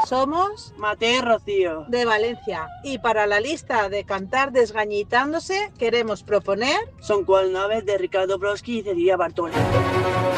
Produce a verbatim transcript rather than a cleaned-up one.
Somos Mateo y Rocío, de Valencia y para la lista de Cantar desgañitándose queremos proponer Son cual naves de Ricardo Broski y Cecilia Bartoli.